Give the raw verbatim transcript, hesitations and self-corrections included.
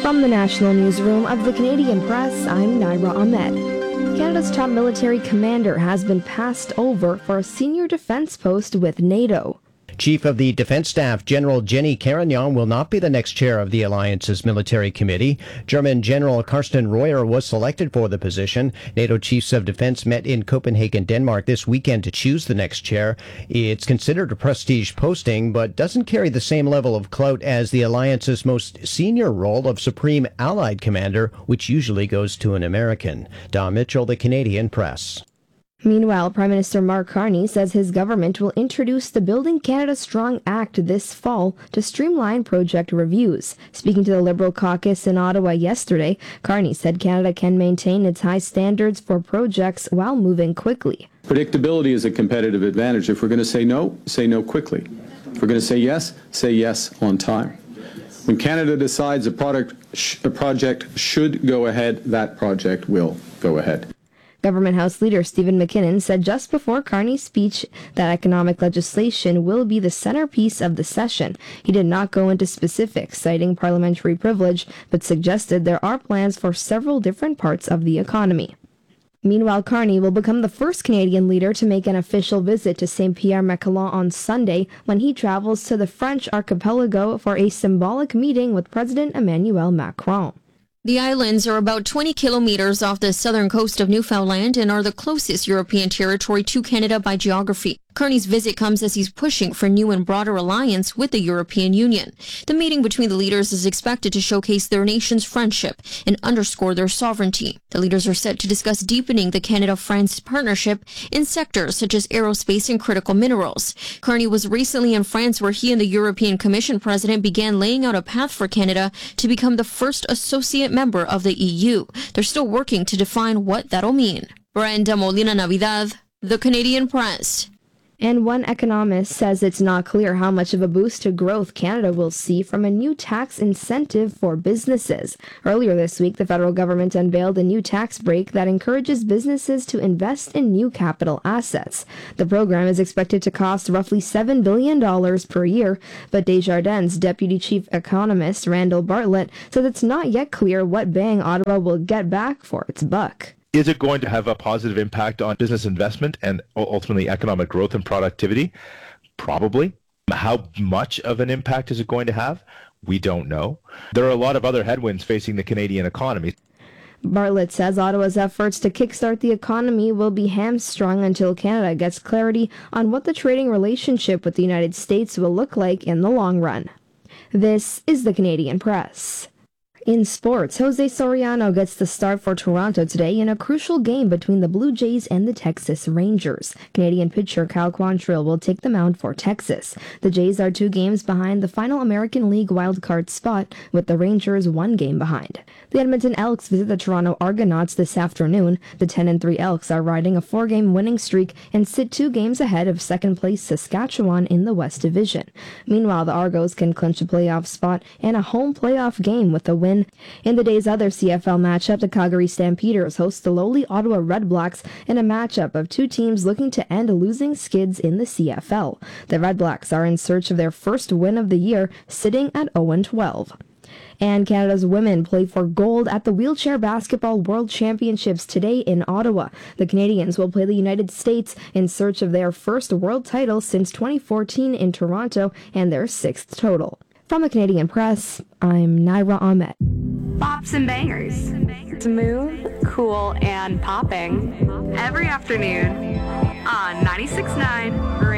From the National Newsroom of the Canadian Press, I'm Naira Ahmed. Canada's top military commander has been passed over for a senior defense post with NATO. Chief of the Defense Staff, General Jenny Carignan, will not be the next chair of the alliance's military committee. German General Carsten Reuer was selected for the position. NATO chiefs of defense met in Copenhagen, Denmark this weekend to choose the next chair. It's considered a prestige posting, but doesn't carry the same level of clout as the alliance's most senior role of Supreme Allied Commander, which usually goes to an American. Don Mitchell, the Canadian Press. Meanwhile, Prime Minister Mark Carney says his government will introduce the Building Canada Strong Act this fall to streamline project reviews. Speaking to the Liberal caucus in Ottawa yesterday, Carney said Canada can maintain its high standards for projects while moving quickly. Predictability is a competitive advantage. If we're going to say no, say no quickly. If we're going to say yes, say yes on time. When Canada decides a, product sh- a project should go ahead, that project will go ahead. Government House Leader Stephen McKinnon said just before Carney's speech that economic legislation will be the centerpiece of the session. He did not go into specifics, citing parliamentary privilege, but suggested there are plans for several different parts of the economy. Meanwhile, Carney will become the first Canadian leader to make an official visit to Saint Pierre-Miquelon on Sunday when he travels to the French archipelago for a symbolic meeting with President Emmanuel Macron. The islands are about twenty kilometers off the southern coast of Newfoundland and are the closest European territory to Canada by geography. Carney's visit comes as he's pushing for new and broader alliance with the European Union. The meeting between the leaders is expected to showcase their nation's friendship and underscore their sovereignty. The leaders are set to discuss deepening the Canada-France partnership in sectors such as aerospace and critical minerals. Carney was recently in France where he and the European Commission president began laying out a path for Canada to become the first associate member of the E U. They're still working to define what that'll mean. Brenda Molina Navidad, The Canadian Press. And one economist says it's not clear how much of a boost to growth Canada will see from a new tax incentive for businesses. Earlier this week, the federal government unveiled a new tax break that encourages businesses to invest in new capital assets. The program is expected to cost roughly seven billion dollars per year, but Desjardins' deputy chief economist Randall Bartlett said it's not yet clear what bang Ottawa will get back for its buck. Is it going to have a positive impact on business investment and ultimately economic growth and productivity? Probably. How much of an impact is it going to have? We don't know. There are a lot of other headwinds facing the Canadian economy. Bartlett says Ottawa's efforts to kickstart the economy will be hamstrung until Canada gets clarity on what the trading relationship with the United States will look like in the long run. This is the Canadian Press. In sports, Jose Soriano gets the start for Toronto today in a crucial game between the Blue Jays and the Texas Rangers. Canadian pitcher Cal Quantrill will take the mound for Texas. The Jays are two games behind the final American League wildcard spot, with the Rangers one game behind. The Edmonton Elks visit the Toronto Argonauts this afternoon. The ten and three Elks are riding a four-game winning streak and sit two games ahead of second-place Saskatchewan in the West Division. Meanwhile, the Argos can clinch a playoff spot and a home playoff game with a win. In the day's other C F L matchup, the Calgary Stampeders host the lowly Ottawa Redblacks in a matchup of two teams looking to end losing skids in the C F L. The Redblacks are in search of their first win of the year, sitting at oh and twelve. And Canada's women play for gold at the Wheelchair Basketball World Championships today in Ottawa. The Canadians will play the United States in search of their first world title since twenty fourteen in Toronto and their sixth total. From the Canadian Press, I'm Naira Ahmed. Bops and bangers. Smooth, cool, and popping. Every afternoon on ninety-six point nine